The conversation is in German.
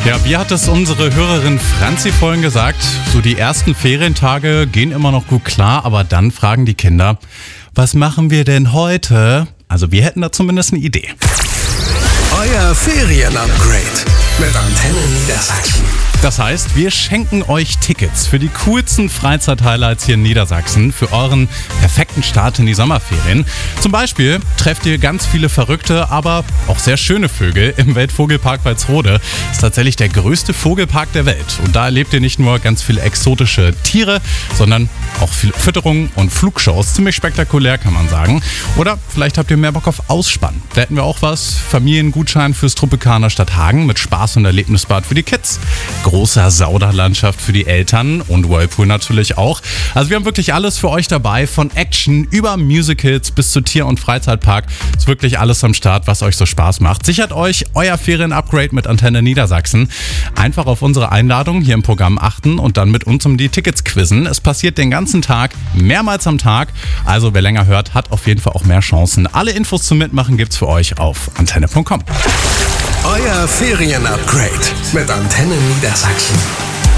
Ja, wie hat es unsere Hörerin Franzi vorhin gesagt? So die ersten Ferientage gehen immer noch gut klar, aber dann fragen die Kinder, was machen wir denn heute? Also wir hätten da zumindest eine Idee. Euer Ferien-Upgrade mit Antenne Niedersachsen. Das heißt, wir schenken euch Tickets für die coolsten Freizeit-Highlights hier in Niedersachsen für euren perfekten Start in die Sommerferien. Zum Beispiel trefft ihr ganz viele verrückte, aber auch sehr schöne Vögel im Weltvogelpark Walsrode. Das ist tatsächlich der größte Vogelpark der Welt. Und da erlebt ihr nicht nur ganz viele exotische Tiere, sondern auch viele Fütterungen und Flugshows. Ziemlich spektakulär, kann man sagen. Oder vielleicht habt ihr mehr Bock auf Ausspannen. Da hätten wir auch was. Familiengutschein fürs Tropikaner Stadthagen mit Spaß- und Erlebnisbad für die Kids. Großer Sauderlandschaft für die Eltern und Whirlpool natürlich auch. Also wir haben wirklich alles für euch dabei, von Action über Musicals bis zu Tier- und Freizeitpark. Ist wirklich alles am Start, was euch so Spaß macht. Sichert euch euer Ferien-Upgrade mit Antenne Niedersachsen. Einfach auf unsere Einladung hier im Programm achten und dann mit uns um die Tickets quizzen. Es passiert den ganzen Tag, mehrmals am Tag. Also wer länger hört, hat auf jeden Fall auch mehr Chancen. Alle Infos zum Mitmachen gibt's für euch auf antenne.com. Euer Ferien-Upgrade mit Antenne Niedersachsen.